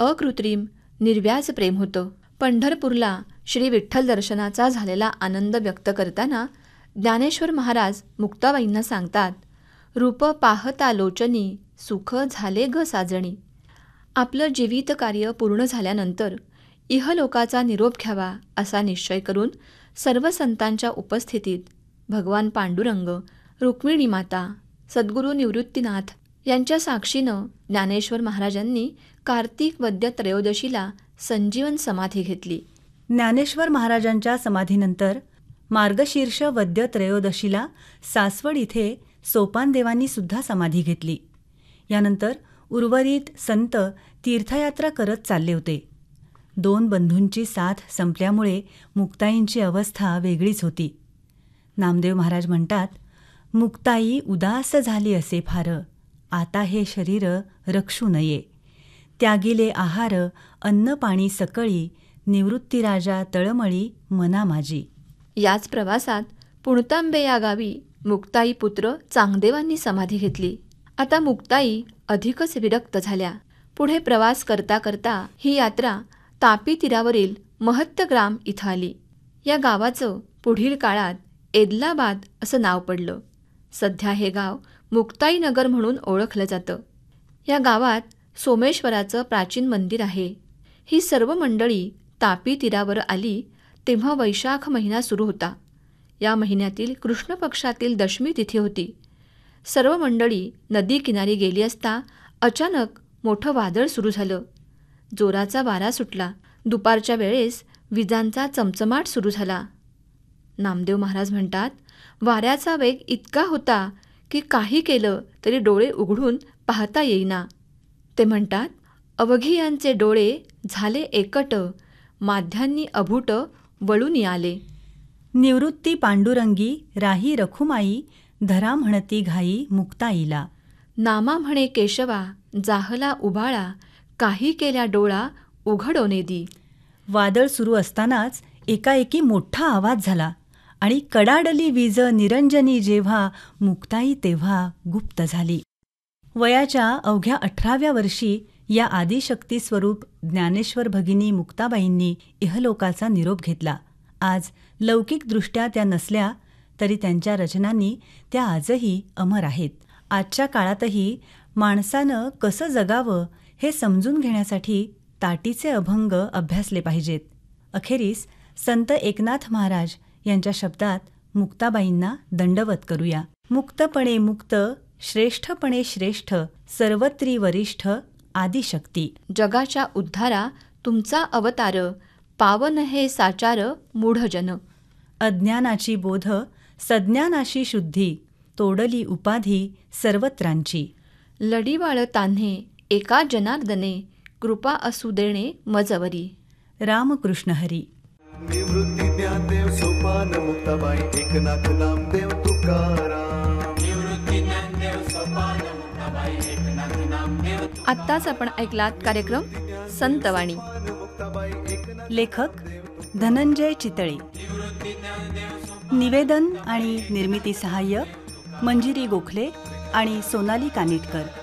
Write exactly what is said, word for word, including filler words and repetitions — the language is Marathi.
अकृत्रिम निर्व्याज प्रेम होतं. पंढरपूरला श्री विठ्ठल दर्शनाचा झालेला आनंद व्यक्त करताना ज्ञानेश्वर महाराज मुक्ताबाईंना सांगतात, रूप पाहता लोचनी सुख झाले ग साजणी. आपलं जीवित कार्य पूर्ण झाल्यानंतर इहलोकाचा निरोप घ्यावा असा निश्चय करून सर्व संतांच्या उपस्थितीत भगवान पांडुरंग, रुक्मिणी माता, सद्गुरू निवृत्तीनाथ यांच्या साक्षीनं ज्ञानेश्वर महाराजांनी कार्तिक वद्य त्रयोदशीला संजीवन समाधी घेतली. ज्ञानेश्वर महाराजांच्या समाधीनंतर मार्गशीर्ष वद्य त्रयोदशीला सासवड इथे सोपानदेवांनी सुद्धा समाधी घेतली. यानंतर उर्वरित संत तीर्थयात्रा करत चालले होते. दोन बंधूंची साथ संपल्यामुळे मुक्ताईंची अवस्था वेगळीच होती. नामदेव महाराज म्हणतात, मुक्ताई उदास झाली असे फार, आता हे शरीर रक्षू नये. त्यागिले आहार अन्न पाणी सकळी, निवृत्तीराजा तळमळी मना माझी. याच प्रवासात पुणतांबे या गावी मुक्ताई पुत्र चांगदेवांनी समाधी घेतली. आता मुक्ताई अधिकच विरक्त झाल्या. पुढे प्रवास करता करता ही यात्रा तापी तीरावरील महत्तग्राम इथं आली. या गावाचं पुढील काळात एदलाबाद असं नाव पडलं. सध्या हे गाव मुक्ताईनगर म्हणून ओळखलं जातं. या गावात सोमेश्वराचं प्राचीन मंदिर आहे. ही सर्व मंडळी तापी तीरावर आली तेव्हा वैशाख महिना सुरू होता. या महिन्यातील कृष्ण पक्षातील दशमी तिथी होती. सर्व मंडळी नदी किनारी गेली असता अचानक मोठं वादळ सुरू झालं. जोराचा वारा सुटला. दुपारच्या वेळेस विजांचा चमचमाट सुरू झाला. नामदेव महाराज म्हणतात, वाऱ्याचा वेग इतका होता की काही केलं तरी डोळे उघडून पाहता येईना. ते म्हणतात, अवघी यांचे डोळे झाले एकट, माध्यांनी अभूट वळून आले. निवृत्ती पांडुरंगी राही रखुमाई, धरा म्हणती घाई मुक्ताईला. नामा म्हणे केशवा जाहला उबाळा, काही केल्या डोळा उघडोने दी. वादळ सुरू असतानाच एकाएकी मोठा आवाज झाला आणि कडाडली वीज निरंजनी जेव्हा, मुक्ताई तेव्हा गुप्त झाली. वयाच्या अवघ्या अठराव्या वर्षी या आदिशक्ती स्वरूप ज्ञानेश्वर भगिनी मुक्ताबाईंनी इहलोकाचा निरोप घेतला. आज लौकिकदृष्ट्या त्या नसल्या तरी त्यांच्या रचनांनी त्या आजही अमर आहेत. आजच्या काळातही माणसानं कसं जगावं हे समजून घेण्यासाठी ताटीचे अभंग अभ्यासले पाहिजेत. अखेरीस संत एकनाथ महाराज यांच्या शब्दात मुक्ताबाईंना दंडवत करूया. मुक्तपणे मुक्त, श्रेष्ठपणे श्रेष्ठ, सर्वत्री वरिष्ठ आदिशक्ती. जगाच्या उद्धारा तुमचा अवतार, पावन हे साचार मूढजन. अज्ञानाची बोध सज्ञानाशी शुद्धी, तोडली उपाधी सर्वत्रांची. लढीवाळ तान्हे एका जनार्दने, कृपा असू देणे मजवरी. रामकृष्ण हरी. निवृत्ती ज्ञानदेव सोपान मुक्ताबाई, एकनाथ नामदेव तुकाराम. निवृत्ती ज्ञानदेव सोपान मुक्ताबाई, एकनाथ नामदेव. आत्ताच आपण ऐकलात कार्यक्रम संतवाणी. लेखक धनंजय चितळे. निवेदन आणि निर्मिती सहाय्य मंजिरी गोखले आणि सोनाली कानिटकर.